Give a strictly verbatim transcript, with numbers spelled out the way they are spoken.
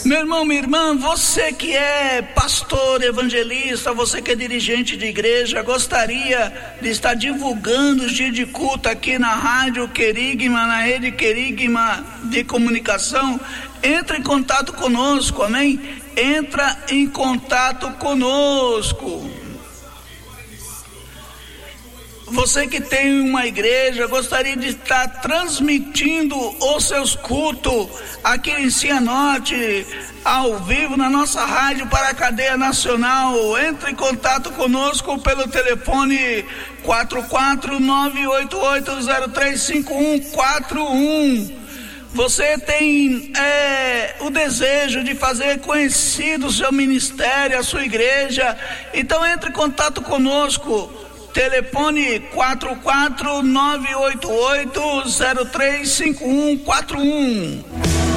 Meu irmão, minha irmã, você que é pastor, evangelista, você que é dirigente de igreja, gostaria de estar divulgando os dias de culto aqui na Rádio Querigma, na Rede Querigma de Comunicação, entre em contato conosco, amém? Entra em contato conosco. Você que tem uma igreja, gostaria de estar transmitindo os seus cultos aqui em Cianorte, ao vivo na nossa rádio para a cadeia nacional. Entre em contato conosco pelo telefone quatro quatro nove oito oito zero três cinco um quatro um. Você tem é, o desejo de fazer conhecido o seu ministério, a sua igreja, então entre em contato conosco. Telefone quatro quatro nove oito oito zero três cinco um quatro um.